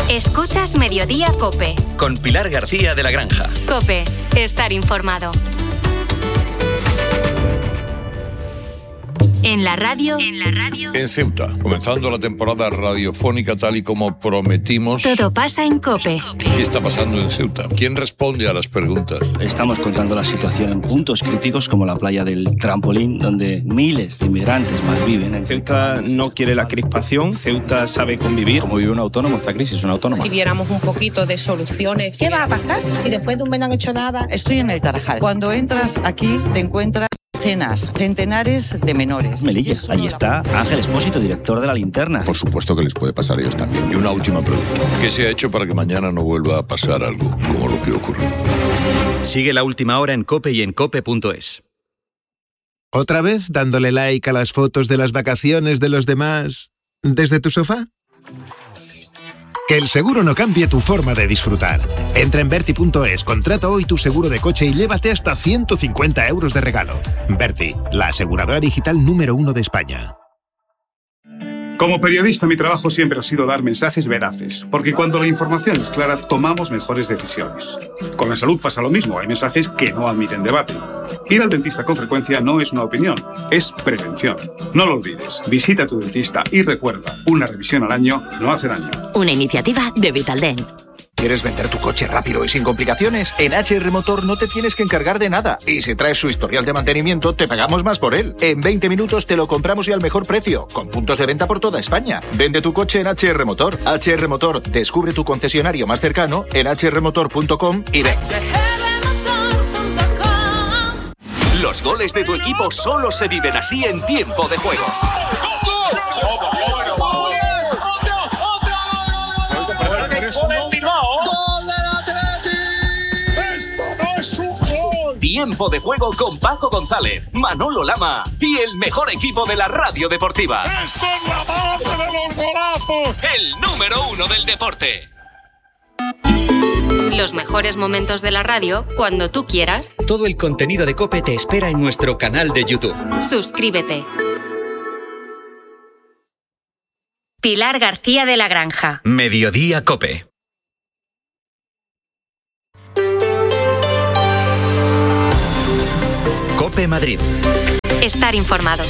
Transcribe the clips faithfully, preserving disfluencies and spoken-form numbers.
Escuchas Mediodía COPE. Con Pilar García de la Granja. COPE. Estar informado. En la radio. En la radio. En Ceuta, comenzando la temporada radiofónica tal y como prometimos. Todo pasa en COPE. ¿Qué está pasando en Ceuta? ¿Quién responde a las preguntas? Estamos contando la situación en puntos críticos como la playa del Trampolín, donde miles de inmigrantes más viven. En Ceuta no quiere la crispación, Ceuta sabe convivir. Como vive un autónomo, esta crisis es una autónoma. Si viéramos un poquito de soluciones. ¿Qué va a pasar si después de un mes no han hecho nada? Estoy en el Tarajal. Cuando entras aquí te encuentras cenas, centenares de menores. Melilla, allí está Ángel Espósito, director de La Linterna. Por supuesto que les puede pasar a ellos también. Y una última pregunta. ¿Qué se ha hecho para que mañana no vuelva a pasar algo como lo que ocurrió? Sigue La Última Hora en COPE y en cope punto es. ¿Otra vez dándole like a las fotos de las vacaciones de los demás desde tu sofá? Que el seguro no cambie tu forma de disfrutar. Entra en Berti punto es, contrata hoy tu seguro de coche y llévate hasta ciento cincuenta euros de regalo. Berti, la aseguradora digital número uno de España. Como periodista, mi trabajo siempre ha sido dar mensajes veraces, porque cuando la información es clara, tomamos mejores decisiones. Con la salud pasa lo mismo, hay mensajes que no admiten debate. Ir al dentista con frecuencia no es una opinión, es prevención. No lo olvides, visita a tu dentista y recuerda, una revisión al año no hace daño. Una iniciativa de Vitaldent. ¿Quieres vender tu coche rápido y sin complicaciones? En H R Motor no te tienes que encargar de nada. Y si traes su historial de mantenimiento, te pagamos más por él. En veinte minutos te lo compramos y al mejor precio, con puntos de venta por toda España. Vende tu coche en H R Motor. H R Motor, descubre tu concesionario más cercano en h r motor punto com y ven. Los goles de tu equipo solo se viven así en tiempo de juego. Tiempo de juego con Paco González, Manolo Lama y el mejor equipo de la radio deportiva. ¡Esto es la base de los golazos! El número uno del deporte. Los mejores momentos de la radio cuando tú quieras. Todo el contenido de COPE te espera en nuestro canal de YouTube. Suscríbete. Pilar García de la Granja. Mediodía COPE. COPE Madrid. Estar informado.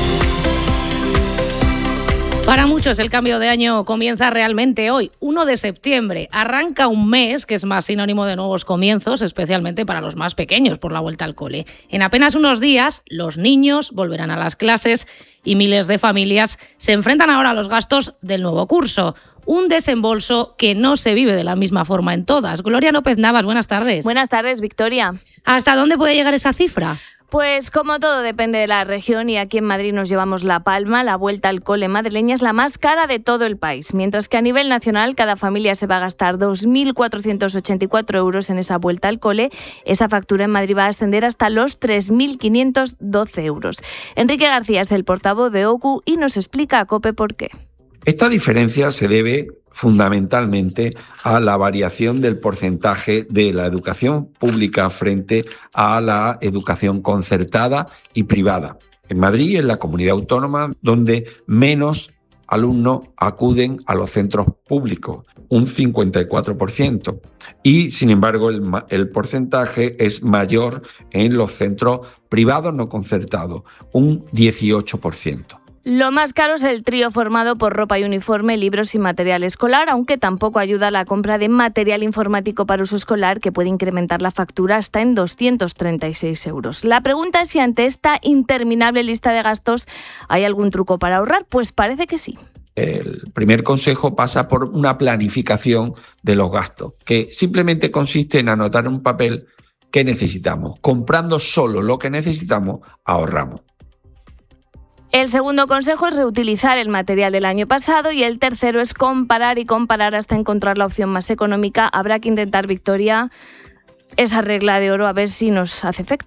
Para muchos el cambio de año comienza realmente hoy, uno de septiembre. Arranca un mes que es más sinónimo de nuevos comienzos, especialmente para los más pequeños por la vuelta al cole. En apenas unos días los niños volverán a las clases y miles de familias se enfrentan ahora a los gastos del nuevo curso. Un desembolso que no se vive de la misma forma en todas. Gloria López Navas, buenas tardes. Buenas tardes, Victoria. ¿Hasta dónde puede llegar esa cifra? Pues como todo depende de la región y aquí en Madrid nos llevamos la palma, la vuelta al cole madrileña es la más cara de todo el país, mientras que a nivel nacional cada familia se va a gastar dos mil cuatrocientos ochenta y cuatro euros en esa vuelta al cole. Esa factura en Madrid va a ascender hasta los tres mil quinientos doce euros. Enrique García es el portavoz de O C U y nos explica a COPE por qué. Esta diferencia se debe fundamentalmente a la variación del porcentaje de la educación pública frente a la educación concertada y privada. En Madrid es la comunidad autónoma donde menos alumnos acuden a los centros públicos, un cincuenta y cuatro por ciento. Y, sin embargo, el, el porcentaje es mayor en los centros privados no concertados, un dieciocho por ciento. Lo más caro es el trío formado por ropa y uniforme, libros y material escolar, aunque tampoco ayuda la compra de material informático para uso escolar, que puede incrementar la factura hasta en doscientos treinta y seis euros. La pregunta es si ante esta interminable lista de gastos hay algún truco para ahorrar. Pues parece que sí. El primer consejo pasa por una planificación de los gastos, que simplemente consiste en anotar en un papel qué necesitamos. Comprando solo lo que necesitamos, ahorramos. El segundo consejo es reutilizar el material del año pasado y el tercero es comparar y comparar hasta encontrar la opción más económica. Habrá que intentar, Victoria, esa regla de oro a ver si nos hace efecto.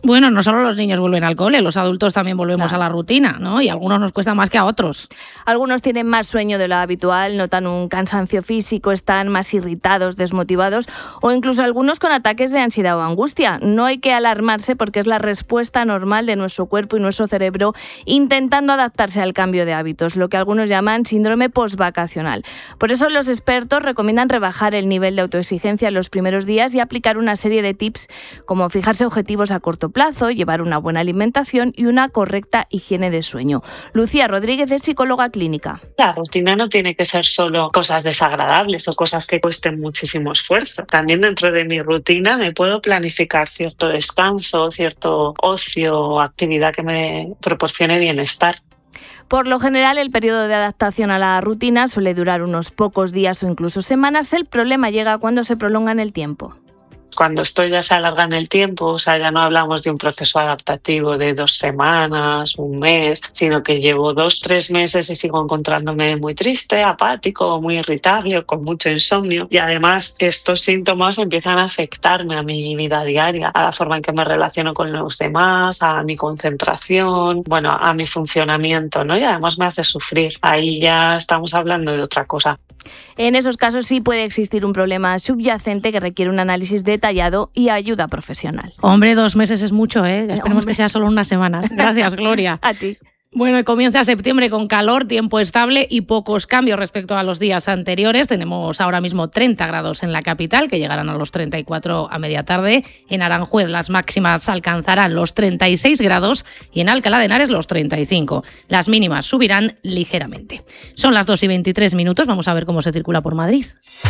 Bueno, no solo los niños vuelven al cole, los adultos también volvemos claro. a la rutina, ¿no? Y a algunos nos cuesta más que a otros. Algunos tienen más sueño de lo habitual, notan un cansancio físico, están más irritados, desmotivados o incluso algunos con ataques de ansiedad o angustia. No hay que alarmarse porque es la respuesta normal de nuestro cuerpo y nuestro cerebro intentando adaptarse al cambio de hábitos, lo que algunos llaman síndrome postvacacional. Por eso los expertos recomiendan rebajar el nivel de autoexigencia en los primeros días y aplicar una serie de tips como fijarse objetivos a corto plazo, llevar una buena alimentación y una correcta higiene de sueño. Lucía Rodríguez es psicóloga clínica. La rutina no tiene que ser solo cosas desagradables o cosas que cuesten muchísimo esfuerzo. También dentro de mi rutina me puedo planificar cierto descanso, cierto ocio o actividad que me proporcione bienestar. Por lo general, el periodo de adaptación a la rutina suele durar unos pocos días o incluso semanas. El problema llega cuando se prolonga en el tiempo. Cuando esto ya se alarga en el tiempo, o sea, ya no hablamos de un proceso adaptativo de dos semanas, un mes, sino que llevo dos, tres meses y sigo encontrándome muy triste, apático, muy irritable, con mucho insomnio. Y además que estos síntomas empiezan a afectarme a mi vida diaria, a la forma en que me relaciono con los demás, a mi concentración, bueno, a mi funcionamiento, ¿no? Y además me hace sufrir. Ahí ya estamos hablando de otra cosa. En esos casos sí puede existir un problema subyacente que requiere un análisis detallado y ayuda profesional. Hombre, dos meses es mucho, ¿eh? Esperemos Hombre. que sea solo unas semanas. Gracias, Gloria. A ti. Bueno, y comienza septiembre con calor, tiempo estable y pocos cambios respecto a los días anteriores. Tenemos ahora mismo treinta grados en la capital, que llegarán a los treinta y cuatro a media tarde. En Aranjuez las máximas alcanzarán los treinta y seis grados y en Alcalá de Henares los treinta y cinco. Las mínimas subirán ligeramente. Son las dos y veintitrés minutos. Vamos a ver cómo se circula por Madrid.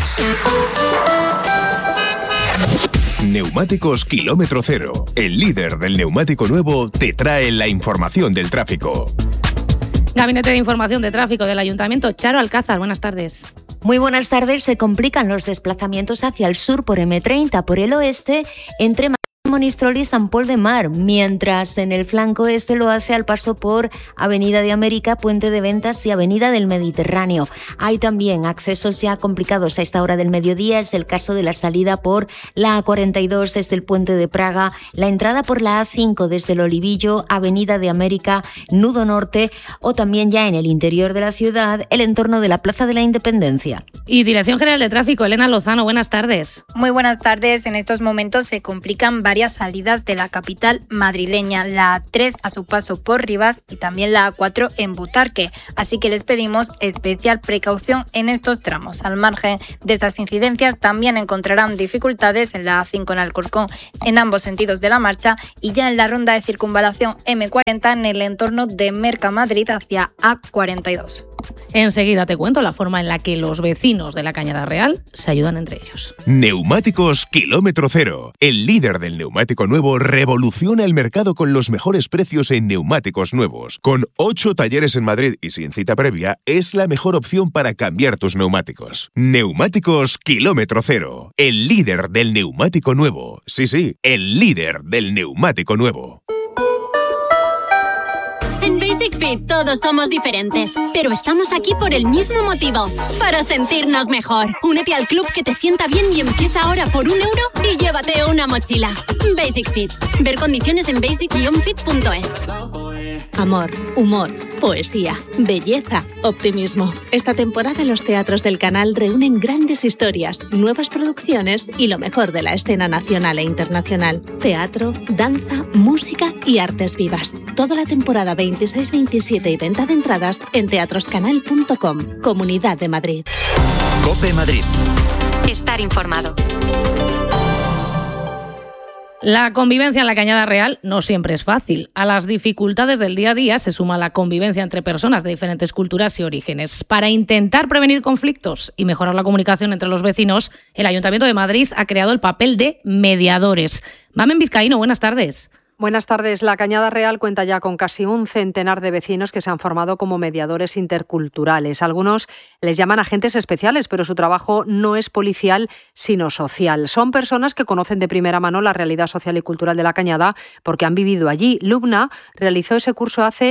Neumáticos Kilómetro Cero, el líder del neumático nuevo, te trae la información del tráfico. Gabinete de Información de Tráfico del Ayuntamiento, Charo Alcázar, buenas tardes. Muy buenas tardes. Se complican los desplazamientos hacia el sur por eme treinta, por el oeste, entre Monistrol y San Pol de Mar, mientras en el flanco este lo hace al paso por Avenida de América, Puente de Ventas y Avenida del Mediterráneo. Hay también accesos ya complicados a esta hora del mediodía, es el caso de la salida por la A cuarenta y dos desde el Puente de Praga, la entrada por la A cinco desde el Olivillo, Avenida de América, Nudo Norte o también ya en el interior de la ciudad, el entorno de la Plaza de la Independencia. Y Dirección General de Tráfico, Elena Lozano, buenas tardes. Muy buenas tardes. En estos momentos se complican varias salidas de la capital madrileña, la A tres a su paso por Rivas y también la A cuatro en Butarque, así que les pedimos especial precaución en estos tramos. Al margen de estas incidencias también encontrarán dificultades en la A cinco en Alcorcón en ambos sentidos de la marcha y ya en la ronda de circunvalación eme cuarenta en el entorno de Mercamadrid hacia A cuarenta y dos. Enseguida te cuento la forma en la que los vecinos de la Cañada Real se ayudan entre ellos. Neumáticos Kilómetro Cero, el líder del neumático nuevo, revoluciona el mercado con los mejores precios en neumáticos nuevos. Con ocho talleres en Madrid y sin cita previa, es la mejor opción para cambiar tus neumáticos. Neumáticos Kilómetro Cero, el líder del neumático nuevo. Sí, sí, el líder del neumático nuevo. En Basic Fit todos somos diferentes, pero estamos aquí por el mismo motivo, para sentirnos mejor. Únete al club que te sienta bien y empieza ahora por un euro y llévate una mochila. Basic Fit. Ver condiciones en basic guion fit punto es. Amor, humor, poesía, belleza, optimismo. Esta temporada los teatros del canal reúnen grandes historias, nuevas producciones y lo mejor de la escena nacional e internacional. Teatro, danza, música y artes vivas. Toda la temporada veintiséis veintisiete y venta de entradas en teatroscanal punto com. Comunidad de Madrid. COPE Madrid. Estar informado. La convivencia en la Cañada Real no siempre es fácil. A las dificultades del día a día se suma la convivencia entre personas de diferentes culturas y orígenes. Para intentar prevenir conflictos y mejorar la comunicación entre los vecinos, el Ayuntamiento de Madrid ha creado el papel de mediadores. Mamen Vizcaíno, buenas tardes. Buenas tardes. La Cañada Real cuenta ya con casi un centenar de vecinos que se han formado como mediadores interculturales. Algunos les llaman agentes especiales, pero su trabajo no es policial, sino social. Son personas que conocen de primera mano la realidad social y cultural de la Cañada porque han vivido allí. Lubna realizó ese curso hace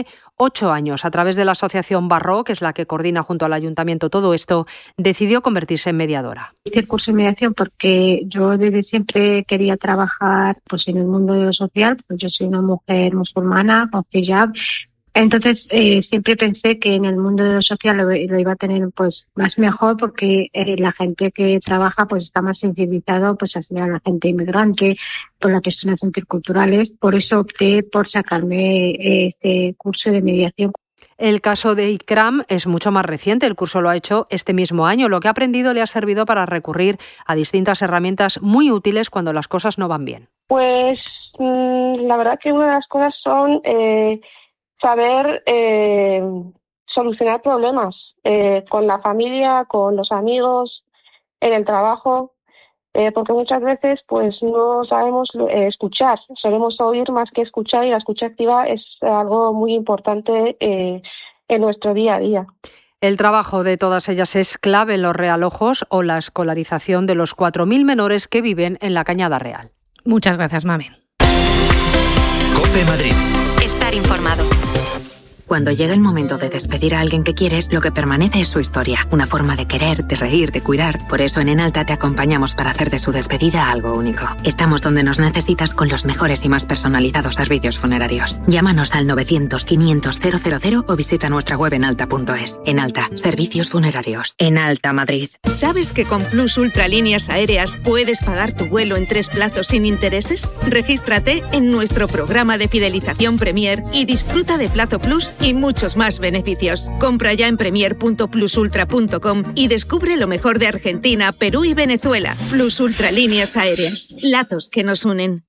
ocho años. A través de la asociación Barro, que es la que coordina junto al ayuntamiento todo esto, decidió convertirse en mediadora. Hice el curso de mediación porque yo desde siempre quería trabajar pues en el mundo social, pues yo soy una mujer musulmana con hijab. Entonces eh, siempre pensé que en el mundo de lo social lo, lo iba a tener pues más mejor porque eh, la gente que trabaja pues está más sensibilizado pues hacia la gente inmigrante, por las personas interculturales. Por eso opté por sacarme eh, este curso de mediación. El caso de Ikram es mucho más reciente. El curso lo ha hecho este mismo año. Lo que ha aprendido le ha servido para recurrir a distintas herramientas muy útiles cuando las cosas no van bien. Pues mmm, la verdad que una de las cosas son eh, saber eh, solucionar problemas eh, con la familia, con los amigos, en el trabajo, eh, porque muchas veces pues no sabemos eh, escuchar, solemos oír más que escuchar y la escucha activa es algo muy importante eh, en nuestro día a día. El trabajo de todas ellas es clave en los realojos o la escolarización de los cuatro mil menores que viven en la Cañada Real. Muchas gracias, Mami. COPE Madrid. Estar informado. Cuando llega el momento de despedir a alguien que quieres, lo que permanece es su historia, una forma de querer, de reír, de cuidar. Por eso en Enalta te acompañamos para hacer de su despedida algo único. Estamos donde nos necesitas con los mejores y más personalizados servicios funerarios. Llámanos al novecientos quinientos cero cero cero o visita nuestra web enalta punto es. Enalta, servicios funerarios. Enalta Madrid. ¿Sabes que con Plus Ultralíneas Aéreas puedes pagar tu vuelo en tres plazos sin intereses? Regístrate en nuestro programa de fidelización Premier y disfruta de Plazo Plus y muchos más beneficios. Compra ya en premier punto plus ultra punto com y descubre lo mejor de Argentina, Perú y Venezuela. Plus Ultralíneas Aéreas. Lazos que nos unen.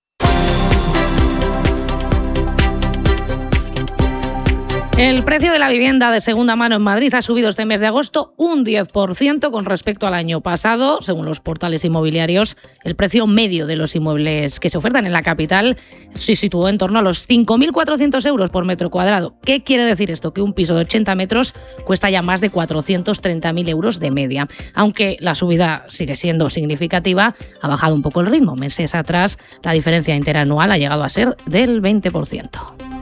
El precio de la vivienda de segunda mano en Madrid ha subido este mes de agosto un diez por ciento con respecto al año pasado. Según los portales inmobiliarios, el precio medio de los inmuebles que se ofertan en la capital se situó en torno a los cinco mil cuatrocientos euros por metro cuadrado. ¿Qué quiere decir esto? Que un piso de ochenta metros cuesta ya más de cuatrocientos treinta mil euros de media. Aunque la subida sigue siendo significativa, ha bajado un poco el ritmo. Meses atrás, la diferencia interanual ha llegado a ser del veinte por ciento.